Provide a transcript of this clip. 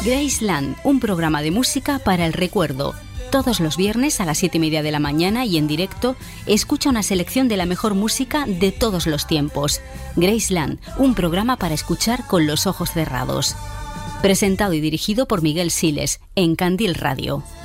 Graceland, un programa de música para el recuerdo. Todos los viernes a las 7:30 de la mañana y en directo, escucha una selección de la mejor música de todos los tiempos. Graceland, un programa para escuchar con los ojos cerrados. Presentado y dirigido por Miguel Siles, en Candil Radio.